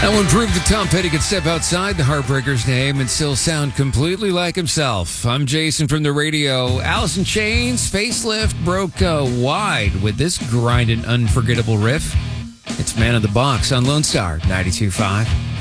That one proved that Tom Petty could step outside the Heartbreakers name and still sound completely like himself. I'm Jason from the radio. Alice in Chains' Facelift broke wide with this grinding, unforgettable riff. It's Man of the Box on Lone Star 92.5.